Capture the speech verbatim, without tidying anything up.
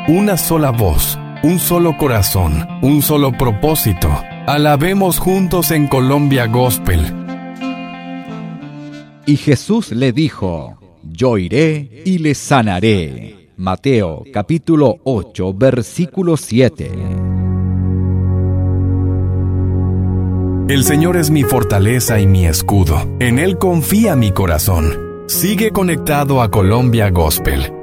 una sola voz, un solo corazón, un solo propósito. Alabemos juntos en Colombia Gospel. Y Jesús le dijo: Yo iré y le sanaré. Mateo capítulo ocho, versículo siete. El Señor es mi fortaleza y mi escudo. En Él confía mi corazón. Sigue conectado a Colombia Gospel